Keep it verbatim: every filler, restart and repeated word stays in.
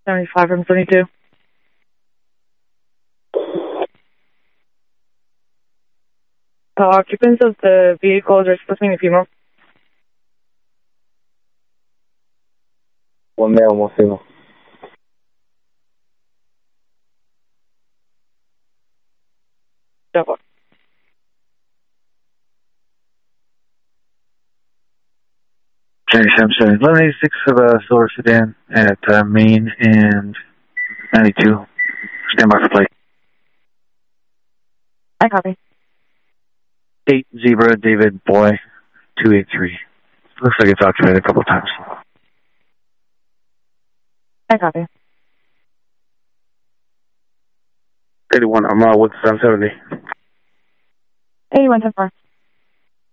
seventy-five from seventy-two. The occupants of the vehicles are supposed to be a female. One male, one female. Double. Jenny Simpson, eleven eighty-six of a silver sedan at uh, Main and ninety-two. Stand by for plate. I copy. eight Zebra David Boy two eight three. Looks like it's occupied a couple of times. I copy. eighty-one, I'm uh, with seven seventy. eighty-one ten four.